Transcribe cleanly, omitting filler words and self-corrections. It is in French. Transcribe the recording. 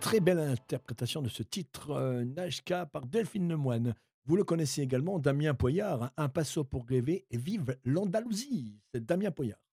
Très belle interprétation de ce titre, Najka par Delphine Lemoine. Vous le connaissez également, Damien Poyard, Un passo pour rêver et vive l'Andalousie. C'est Damien Poyard.